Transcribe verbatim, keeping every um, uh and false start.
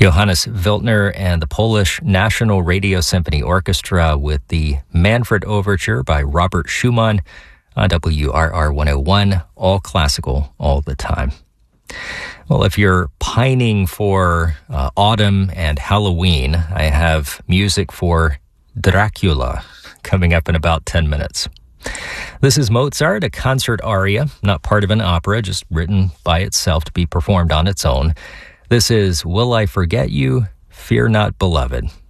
Johannes Wiltner and the Polish National Radio Symphony Orchestra with the Manfred Overture by Robert Schumann on W R R one oh one, all classical all the time. Well, if you're pining for uh, autumn and Halloween, I have music for Dracula coming up in about ten minutes. This is Mozart, a concert aria, not part of an opera, just written by itself to be performed on its own. This is Will I Forget You? Fear Not, Beloved.